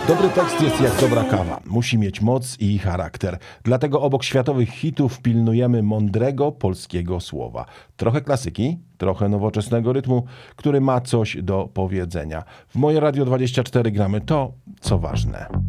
Dobry tekst jest jak dobra kawa. Musi mieć moc i charakter. Dlatego obok światowych hitów pilnujemy mądrego polskiego słowa. Trochę klasyki, trochę nowoczesnego rytmu, który ma coś do powiedzenia. W moje Radio 24 gramy to, co ważne.